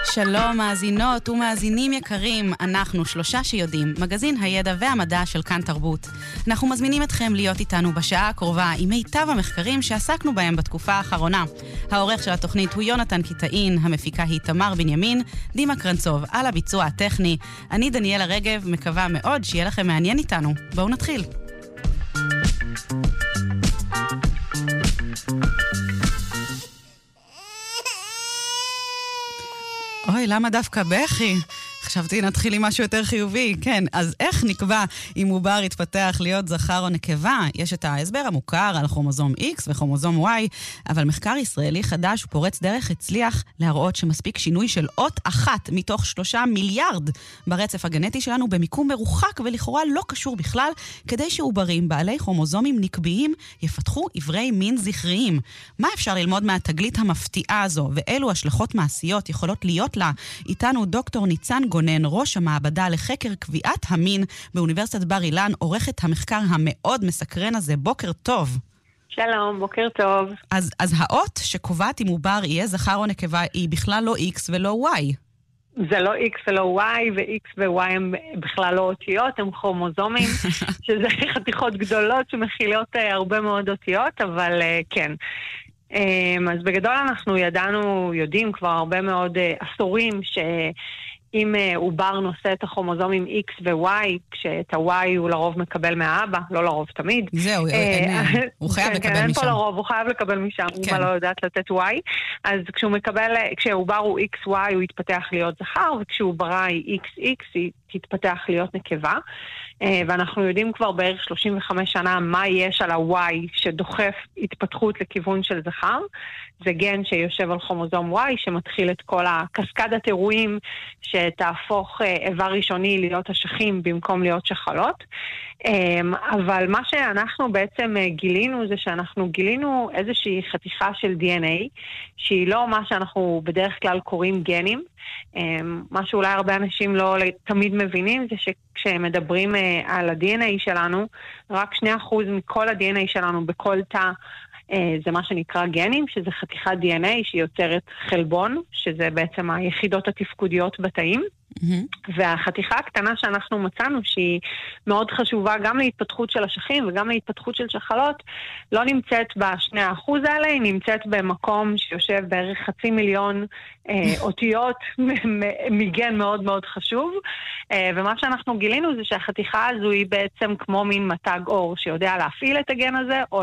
שלום מאזינות ומאזינים יקרים, אנחנו שלושה שיודעים, מגזין הידע והמדע של כאן תרבות. אנחנו מזמינים אתכם להיות איתנו בשעה הקרובה עם מיטב המחקרים שעסקנו בהם בתקופה האחרונה. העורך של התוכנית הוא יונתן קיטאין, המפיקה היא תמר בנימין, דימה קרנצוב על הביצוע הטכני. אני דניאלה רגב, מקווה מאוד שיהיה לכם מעניין איתנו. בואו נתחיל. אוי, למה דווקא בכי? חשבתי נתחיל עם משהו יותר חיובי. כן, אז איך נקבע אם עובר יתפתח להיות זכר או נקבה? יש את ההסבר המוכר על כרומוזום X וכרומוזום Y, אבל מחקר ישראלי חדש ופורץ דרך הצליח להראות שמספיק שינוי של אות אחת מתוך 3 מיליארד ברצף הגנטי שלנו במיקום מרוחק ולכאורה לא קשור בכלל, כדי שעוברים בעלי כרומוזומים נקביים יפתחו עברי מין זכריים. מה אפשר ללמוד מהתגלית המפתיעה הזו, ואילו השלכות מעשיות יכולות להיות לה? איתנו דוקטור ניצן גונן, ראש המעבדה לחקר קביעת המין באוניברסיטת בר אילן, עורכת המחקר המאוד מסקרן הזה. בוקר טוב. שלום, בוקר טוב. אז האות שקובעת אם עובר יהיה זכר או נקבה היא בכלל לא X ולא Y. זה לא X ולא Y, ו-X ו-Y הם בכלל לא אותיות, הם כרומוזומים, שזה חתיכות גדולות שמכילות הרבה מאוד אותיות, אבל כן. אז בגדול אנחנו יודעים כבר הרבה מאוד עשורים אם עובר נושא את הכרומוזומים X ו-Y, כשאת ה-Y הוא לרוב מקבל מהאבא, לא לרוב תמיד. זהו, הוא חייב לקבל משם. אין פה לרוב, הוא חייב לקבל משם, הוא לא יודעת לתת Y. אז כשעובר הוא XY הוא יתפתח להיות זכר, וכשעוברה היא XX היא תתפתח להיות נקבה. ואנחנו יודעים כבר בערך 35 שנה מה יש על ה-Y שדוחף התפתחות לכיוון של זכר. זה גן שיושב על כרומוזום Y שמתחיל את כל הקסקדת אירועים שתהפוך איבר ראשוני להיות אשכים במקום להיות שחלות. אבל מה שאנחנו בעצם גילינו זה שאנחנו גילינו איזושהי חתיכה של DNA שהיא לא מה שאנחנו בדרך כלל קוראים גנים. מה שאולי הרבה אנשים לא תמיד מבינים זה שכשהם מדברים על ה-DNA שלנו, רק 2% מכל ה-DNA שלנו בכל תא זה מה שנקרא גנים, שזה חתיכת DNA שיוצרת חלבון, שזה בעצם היחידות התפקודיות בתאים. והחתיכה הקטנה שאנחנו מצאנו שהיא מאוד חשובה גם להתפתחות של אשכים וגם להתפתחות של שחלות, לא נמצאת ב2% האלה, היא נמצאת במקום שיושב בערך 500,000 אותיות מגן מאוד מאוד חשוב. ומה שאנחנו גילינו זה שהחתיכה הזו היא בעצם כמו מין מתג אור שיודע להפעיל את הגן הזה או